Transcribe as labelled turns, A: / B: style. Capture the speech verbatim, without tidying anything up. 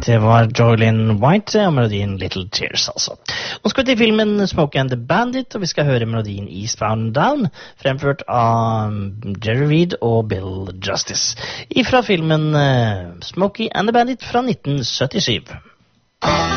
A: Det var Jolene White og melodien Little Tears, altså. Nå skal vi til filmen Smokey and the Bandit, og vi skal høre melodien Eastbound and Down, fremført av Jerry Reed og Bill Justice, ifra filmen Smokey and the Bandit fra nitten syttisju.